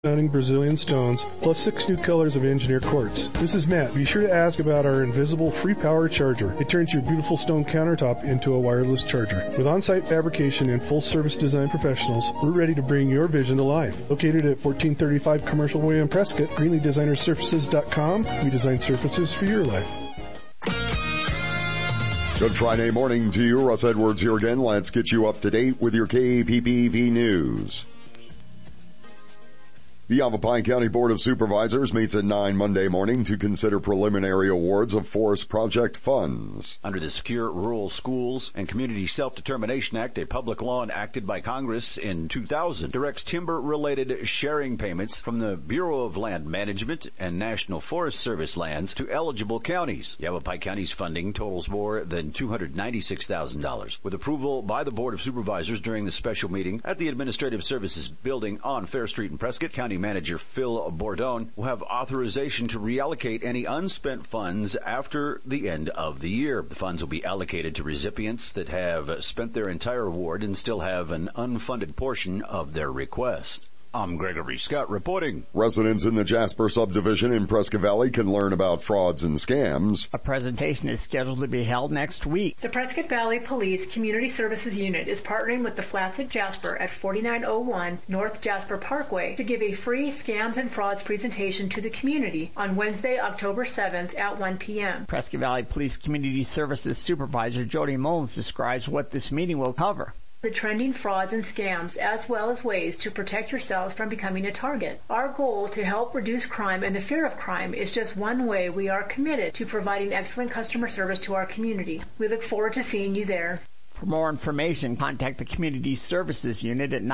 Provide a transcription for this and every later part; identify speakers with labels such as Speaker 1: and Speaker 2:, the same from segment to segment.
Speaker 1: stunning Brazilian stones, plus 6 new colors of engineered quartz. This is Matt. Be sure to ask about our invisible free power charger. It turns your beautiful stone countertop into a wireless charger. With on-site fabrication and full-service design professionals, we're ready to bring your vision to life. Located at 1435 Commercial Way in Prescott, GreenleeDesignerSurfaces.com. We design surfaces for your life.
Speaker 2: Good Friday morning to you. Russ Edwards here again. Let's get you up to date with your KPPV news. The Yavapai County Board of Supervisors meets at 9 Monday morning to consider preliminary awards of forest project funds.
Speaker 3: Under the Secure Rural Schools and Community Self-Determination Act, a public law enacted by Congress in 2000 directs timber-related sharing payments from the Bureau of Land Management and National Forest Service lands to eligible counties. Yavapai County's funding totals more than $296,000. With approval by the Board of Supervisors during the special meeting at the Administrative Services Building on Fair Street in Prescott, County Manager Phil Bordone will have authorization to reallocate any unspent funds after the end of the year. The funds will be allocated to recipients that have spent their entire award and still have an unfunded portion of their request. I'm Gregory Scott reporting.
Speaker 2: Residents in the Jasper subdivision in Prescott Valley can learn about frauds and scams.
Speaker 4: A presentation is scheduled to be held next week.
Speaker 5: The Prescott Valley Police Community Services Unit is partnering with the Flats at Jasper at 4901 North Jasper Parkway to give a free scams and frauds presentation to the community on Wednesday, October 7th at 1 p.m.
Speaker 4: Prescott Valley Police Community Services Supervisor Jody Mullins describes what this meeting will cover.
Speaker 5: The trending frauds and scams, as well as ways to protect yourselves from becoming a target. Our goal to help reduce crime and the fear of crime is just one way we are committed to providing excellent customer service to our community. We look forward to seeing you there.
Speaker 4: For more information, contact the Community Services Unit at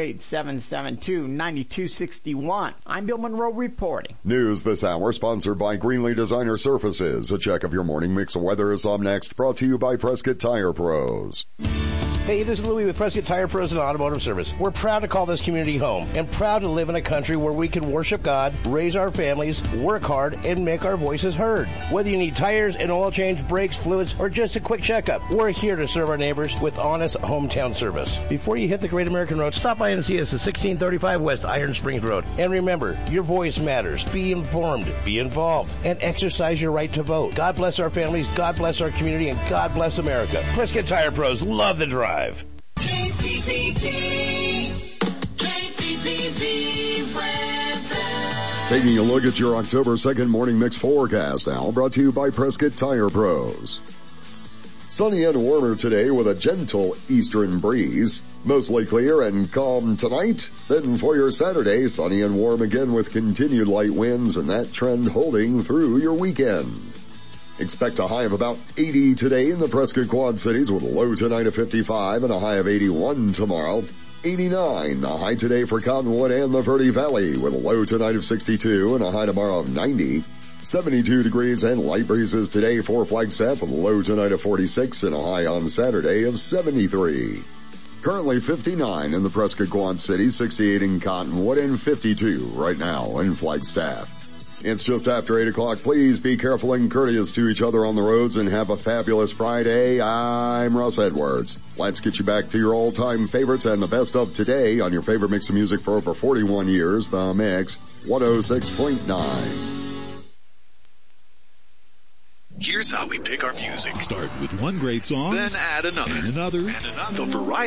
Speaker 4: 928-772-9261. I'm Bill Monroe reporting.
Speaker 2: News this hour sponsored by Greenlee Designer Surfaces. A check of your morning mix of weather is up next, brought to you by Prescott Tire Pros.
Speaker 6: Hey, this is Louie with Prescott Tire Pros and Automotive Service. We're proud to call this community home and proud to live in a country where we can worship God, raise our families, work hard, and make our voices heard. Whether you need tires, an oil change, brakes, fluids, or just a quick checkup, we're here to serve our neighbors with honest hometown service. Before you hit the Great American Road, stop by and see us at 1635 West Iron Springs Road. And remember, your voice matters. Be informed, be involved, and exercise your right to vote. God bless our families, God bless our community, and God bless America. Prescott Tire Pros love the drive.
Speaker 2: Taking a look at your October 2nd morning mix forecast now, brought to you by Prescott Tire Pros. Sunny and warmer today with a gentle eastern breeze. Mostly clear and calm tonight. Then for your Saturday, sunny and warm again with continued light winds and that trend holding through your weekend. Expect a high of about 80 today in the Prescott Quad Cities with a low tonight of 55 and a high of 81 tomorrow. 89, the high today for Cottonwood and the Verde Valley with a low tonight of 62 and a high tomorrow of 90. 72 degrees and light breezes today for Flagstaff with a low tonight of 46 and a high on Saturday of 73. Currently 59 in the Prescott Quad Cities, 68 in Cottonwood, and 52 right now in Flagstaff. It's just after 8 o'clock. Please be careful and courteous to each other on the roads and have a fabulous Friday. I'm Russ Edwards. Let's get you back to your all-time favorites and the best of today on your favorite mix of music for over 41 years, The Mix 106.9.
Speaker 7: Here's how we pick our music. Start with one great song, then add another, and another. The variety